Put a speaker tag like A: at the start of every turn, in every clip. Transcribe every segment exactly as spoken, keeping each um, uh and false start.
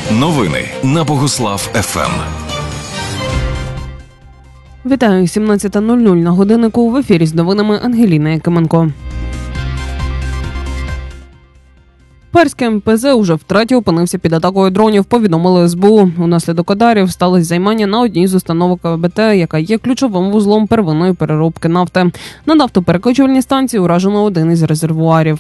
A: Новини на Богуслав еф ем.
B: Вітаю, сімнадцята нуль нуль на годиннику, в ефірі з новинами Ангеліна Якименко. Перський ем пе зет уже втретє опинився під атакою дронів, повідомили ес бе у. Унаслідок ударів сталося займання на одній з установок ка бе те, яка є ключовим вузлом первинної переробки нафти. На нафтоперекачувальній станції уражено один із резервуарів.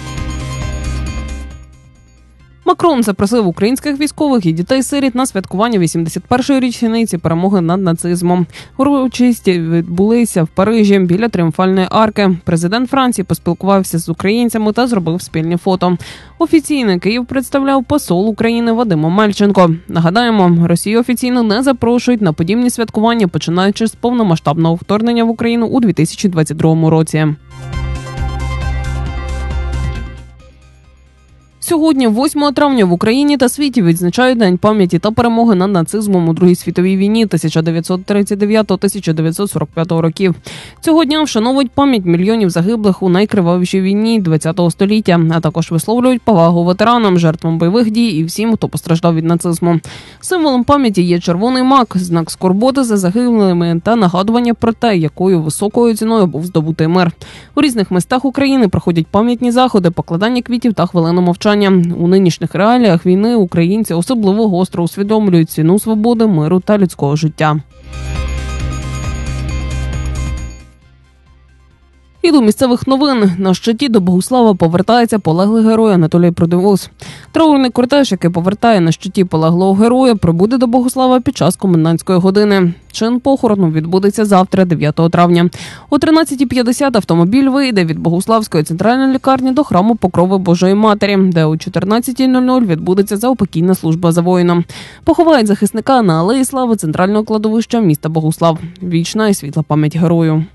B: Макрон запросив українських військових і дітей-сиріт на святкування вісімдесят першої річниці перемоги над нацизмом. Урочисті відбулися в Парижі біля Тріумфальної арки. Президент Франції поспілкувався з українцями та зробив спільні фото. Офіційно Київ представляв посол України Вадим Омельченко. Нагадаємо, Росію офіційно не запрошують на подібні святкування, починаючи з повномасштабного вторгнення в Україну у дві тисячі двадцять другому році. Сьогодні, восьмого травня, в Україні та світі відзначають День пам'яті та перемоги над нацизмом у Другій світовій війні тисяча дев'ятсот тридцять дев'ятого - тисяча дев'ятсот сорок п'ятого років. Цього дня вшановують пам'ять мільйонів загиблих у найкривавішій війні ХХ століття, а також висловлюють повагу ветеранам, жертвам бойових дій і всім, хто постраждав від нацизму. Символом пам'яті є червоний мак, знак скорботи за загиблими та нагадування про те, якою високою ціною був здобутий мир. У різних містах України проходять пам'ятні заходи, покладання квітів та хвилину мовчання. У нинішніх реаліях війни українці особливо гостро усвідомлюють ціну свободи, миру та людського життя. І до місцевих новин. На щиті до Богуслава повертається полеглий герой Анатолій Продивус. Траурний кортеж, який повертає на щиті полеглого героя, прибуде до Богуслава під час комендантської години. Чин похорону відбудеться завтра, дев'ятого травня. О тринадцятій п'ятдесят автомобіль вийде від Богуславської центральної лікарні до храму Покрови Божої Матері, де о чотирнадцятій нуль нуль відбудеться заупокійна служба за воїном. Поховають захисника на Алеї Слави центрального кладовища міста Богуслав. Вічна і світла пам'ять герою.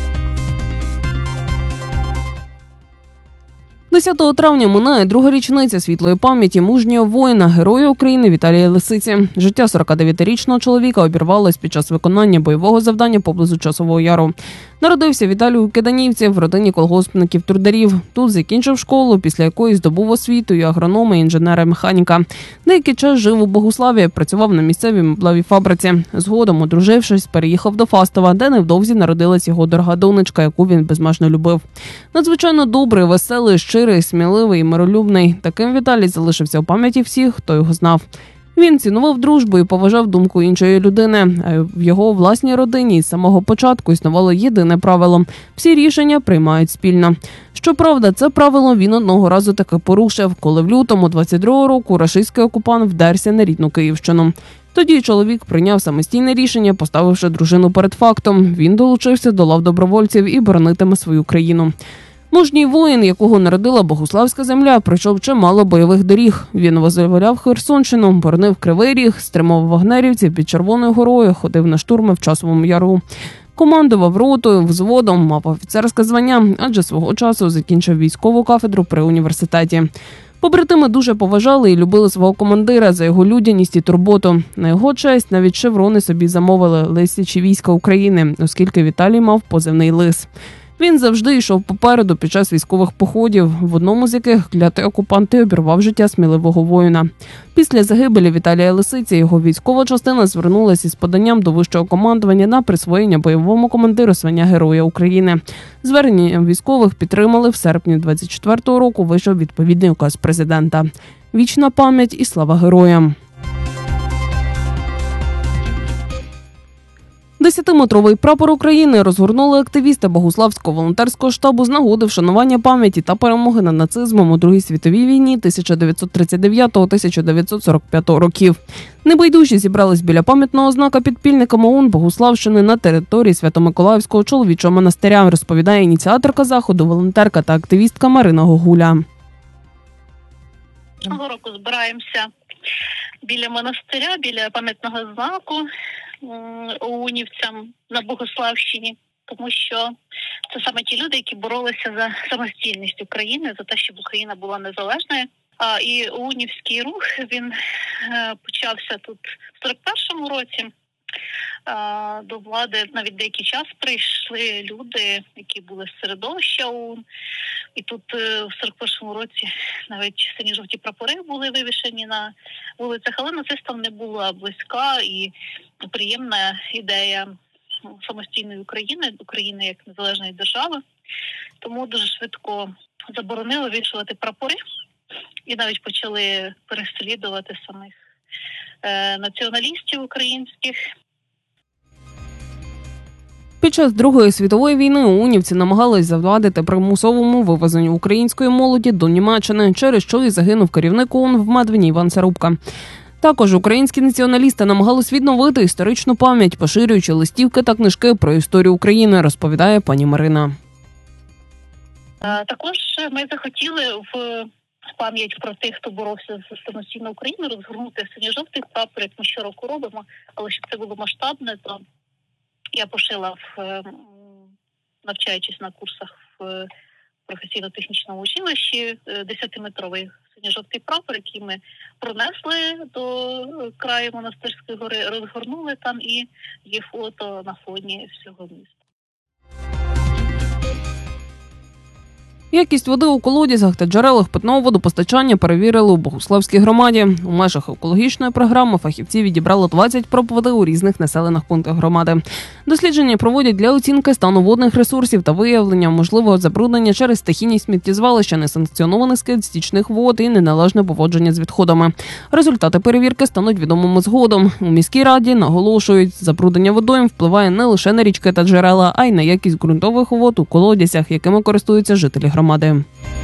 B: десятого травня минає друга річниця світлої пам'яті мужнього воїна, героя України Віталія Лисиці. Життя сорокадев'ятирічного чоловіка обірвалось під час виконання бойового завдання поблизу Часового Яру. Народився Віталій у Киданівці в родині колгоспників-трударів. Тут закінчив школу, після якої здобув освіту і агронома, і інженера-механіка. Деякий час жив у Богуславі, працював на місцевій меблевій фабриці. Згодом, одружившись, переїхав до Фастова, де невдовзі народилась його дорога донечка, яку він безмежно любив. Надзвичайно добрий, веселий, щирий, сміливий і миролюбний. Таким Віталій залишився у пам'яті всіх, хто його знав. Він цінував дружбу і поважав думку іншої людини, а в його власній родині з самого початку існувало єдине правило – всі рішення приймають спільно. Щоправда, це правило він одного разу таки порушив, коли в лютому двадцять другого року рашистський окупант вдерся на рідну Київщину. Тоді чоловік прийняв самостійне рішення, поставивши дружину перед фактом. Він долучився до лав добровольців і боронитиме свою країну. Мужній воїн, якого народила Богуславська земля, пройшов чимало бойових доріг. Він визволяв Херсонщину, боронив Кривий Ріг, стримав вагнерівців під Червоною горою, ходив на штурми в Часовому Яру. Командував ротою, взводом, мав офіцерське звання, адже свого часу закінчив військову кафедру при університеті. Побратими дуже поважали і любили свого командира за його людяність і турботу. На його честь навіть шеврони собі замовили «Лисячі війська України», оскільки Віталій мав позивний «Лис». Він завжди йшов попереду під час військових походів, в одному з яких клятий окупант і обірвав життя сміливого воїна. Після загибелі Віталія Лисиці його військова частина звернулася із поданням до вищого командування на присвоєння бойовому командиру звання Героя України. Звернення військових підтримали, в серпні двадцять четвертого року вийшов відповідний указ президента. Вічна пам'ять і слава героям! Десятиметровий прапор України розгорнули активісти Богуславського волонтерського штабу з нагоди вшанування пам'яті та перемоги над нацизмом у Другій світовій війні тисяча дев'ятсот тридцять дев'ятого - тисяча дев'ятсот сорок п'ятого років. Небайдужі зібрались біля пам'ятного знака підпільникам ОУН Богуславщини на території Свято-Миколаївського чоловічого монастиря, розповідає ініціаторка заходу, волонтерка та активістка Марина Гогуля.
C: Цього року збираємося біля монастиря, біля пам'ятного знаку оунівцям на Богуславщині, тому що це саме ті люди, які боролися за самостійність України, за те, щоб Україна була незалежною. А і оунівський рух, він почався тут в сорок першому році. До влади навіть деякий час прийшли люди, які були з середовища ОУН, І тут в сорок першому році навіть сині-жовті прапори були вивішені на вулицях, але нацистам не була близька і приємна ідея самостійної України, України як незалежної держави. Тому дуже швидко заборонили вішувати прапори і навіть почали переслідувати самих е, націоналістів українських.
B: Під час Другої світової війни унівці намагались завадити примусовому вивезенню української молоді до Німеччини, через що і загинув керівник ОУН в Медвині Іван Зарубка. Також українські націоналісти намагались відновити історичну пам'ять, поширюючи листівки та книжки про історію України, розповідає пані Марина.
C: Також ми захотіли в пам'ять про тих, хто боровся за самостійну Україну, розгорнути синьо-жовтий прапор, як ми щороку робимо, але щоб це було масштабне, то я пошила, в, навчаючись на курсах в професійно-технічному училищі, десятиметровий синьо-жовтий прапор, який ми пронесли до краю Монастирської гори, розгорнули там і є фото на фоні всього міста.
B: Якість води у колодязях та джерелах питного водопостачання перевірили у Богуславській громаді. У межах екологічної програми фахівці відібрали двадцять проб води у різних населених пунктах громади. Дослідження проводять для оцінки стану водних ресурсів та виявлення можливого забруднення через стихійні сміттєзвалища, несанкціонований скид стічних вод і неналежне поводження з відходами. Результати перевірки стануть відомими згодом. У міській раді наголошують, забруднення водойм впливає не лише на річки та джерела, а й на якість ґрунтових вод у колодязях, якими користуються жителі громади.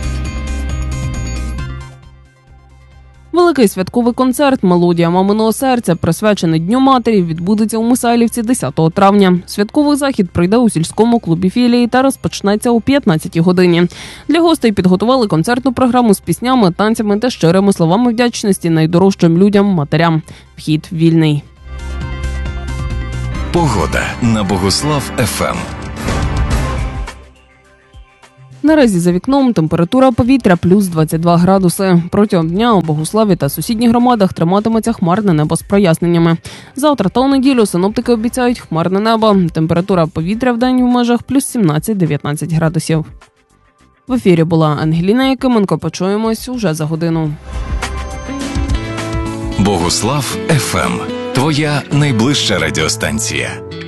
B: Великий святковий концерт «Мелодія маминого серця», присвячений Дню матері, відбудеться у Мисайлівці десятого травня. Святковий захід пройде у сільському клубі філії та розпочнеться о п'ятнадцятій годині. Для гостей підготували концертну програму з піснями, танцями та щирими словами вдячності найдорожчим людям – матерям. Вхід вільний.
A: Погода на Богуслав-ФМ.
B: Наразі за вікном температура повітря плюс двадцять два градуси. Протягом дня у Богуславі та сусідніх громадах триматиметься хмарне небо з проясненнями. Завтра та у неділю синоптики обіцяють хмарне небо. Температура повітря в день в межах плюс сімнадцять - дев'ятнадцять градусів. В ефірі була Ангеліна Якименко. Почуємось уже за годину.
A: Богуслав-ФМ. Твоя найближча радіостанція.